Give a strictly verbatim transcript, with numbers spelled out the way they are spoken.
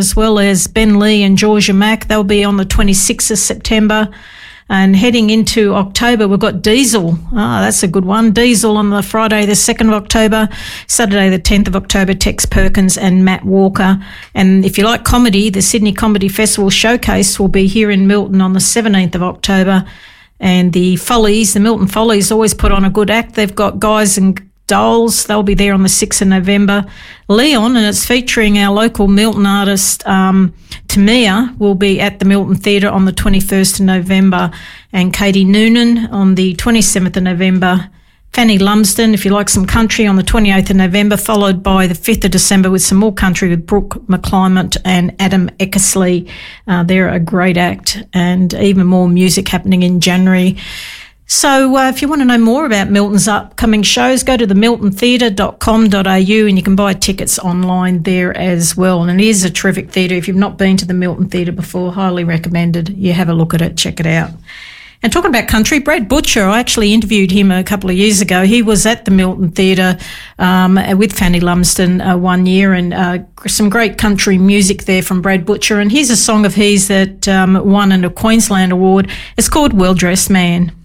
as well as Ben Lee and Georgia Mack. They'll be on the twenty-sixth of September. And heading into October, we've got Diesel. Ah, that's a good one. Diesel on the Friday, the second of October. Saturday, the tenth of October, Tex Perkins and Matt Walker. And if you like comedy, the Sydney Comedy Festival Showcase will be here in Milton on the seventeenth of October. And the Follies, the Milton Follies, always put on a good act. They've got Guys and Dolls. They'll be there on the sixth of November. Leon, and it's featuring our local Milton artist, um, Tamia, will be at the Milton Theatre on the twenty-first of November. And Katie Noonan on the twenty-seventh of November. Fanny Lumsden, if you like some country, on the twenty-eighth of November, followed by the fifth of December with some more country with Brooke McClymont and Adam Eckersley. Uh, they're a great act, and even more music happening in January. So uh, if you want to know more about Milton's upcoming shows, go to the milton theatre dot com dot a u and you can buy tickets online there as well. And it is a terrific theatre. If you've not been to the Milton Theatre before, highly recommended. You have a look at it, check it out. And talking about country, Brad Butcher, I actually interviewed him a couple of years ago. He was at the Milton Theatre um, with Fanny Lumsden uh, one year, and uh, some great country music there from Brad Butcher. And here's a song of his that um, won a Queensland award. It's called Well Dressed Man.